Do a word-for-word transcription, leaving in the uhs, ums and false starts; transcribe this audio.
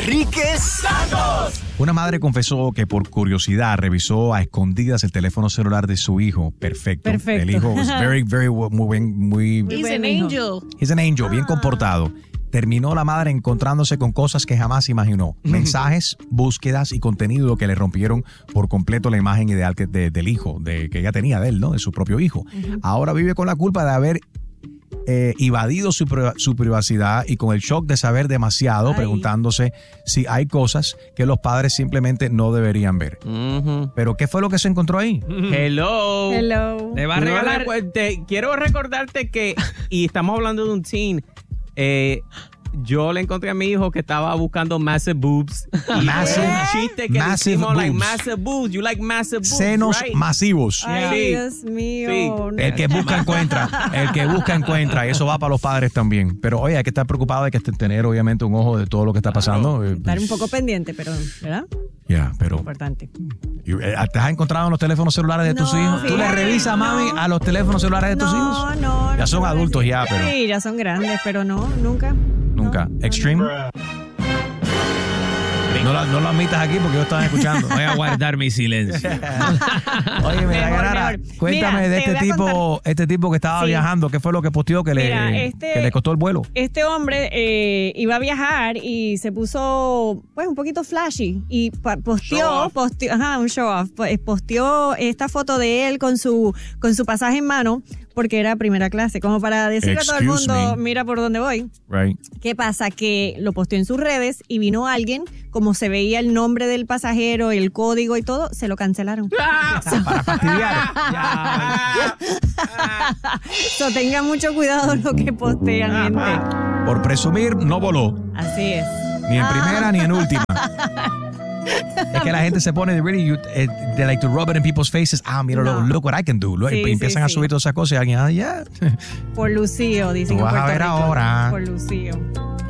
Enrique Santos. Una madre confesó que por curiosidad revisó a escondidas el teléfono celular de su hijo. Perfecto. Perfecto. El hijo was very, very, muy bien, muy... He's an angel. He's an angel, bien comportado. Terminó la madre encontrándose con cosas que jamás imaginó. Mensajes, búsquedas y contenido que le rompieron por completo la imagen ideal que, de, del hijo, de, que ella tenía de él, ¿no? De su propio hijo. Uh-huh. Ahora vive con la culpa de haber eh, invadido su, su privacidad y con el shock de saber demasiado, Ay. preguntándose si hay cosas que los padres simplemente no deberían ver. Uh-huh. Pero ¿qué fue lo que se encontró ahí? Hello. Hello. Te va a regalar. Te, quiero recordarte que, y estamos hablando de un teen, eh, yo le encontré a mi hijo que estaba buscando massive boobs. Massive, un chiste que massive decimos, boobs. like massive boobs. You like massive boobs, Senos right? masivos. Ay, Sí. Dios mío. Sí. No. El que busca encuentra, el que busca encuentra, y eso va para los padres también. Pero oye, hay que estar preocupado, hay que tener obviamente un ojo de todo lo que está pasando. Estar un poco pendiente, pero, ¿verdad? Ya, yeah, pero... Importante. ¿Te has encontrado en los teléfonos celulares de tus No, hijos? ¿Tú le fíjate, revisas, mami, no. a los teléfonos celulares de tus no, hijos? No, no. Ya son no, adultos no, ya, pero... Sí, ya son grandes, pero no, nunca. Nunca. No, Extreme. No, no. No lo, no lo admitas aquí porque yo estaba escuchando. Voy a guardar mi silencio. Oye, mira, Mejor, Garara, mejor. cuéntame Mira, de te este voy a tipo, contar. este tipo que estaba Sí. viajando. ¿Qué fue lo que posteó que, Mira, le, este- que le costó el vuelo? Este hombre eh, iba a viajar y se puso pues un poquito flashy y pa- posteó, posteó, ajá, un show off, pues, posteó esta foto de él con su con su pasaje en mano porque era primera clase, como para decirle a todo el Excuse mundo, me. mira por dónde voy. Right. ¿Qué pasa? Que lo posteó en sus redes y vino alguien, como se veía el nombre del pasajero, el código y todo, se lo cancelaron. Para fastidiar. So, tengan mucho cuidado lo que postean, gente. Por presumir, no voló. Así es. Ni en primera ni en última. Es que la gente se pone, really, you, eh, they like to rub it in people's faces. Ah, mira, No. look, look what I can do. Look, Sí, y empiezan sí, a sí. subir todas esas cosas y alguien, ah, ya. Por Lucío, dicen Lo en vas a Puerto ver Rico. ahora. Por Lucío.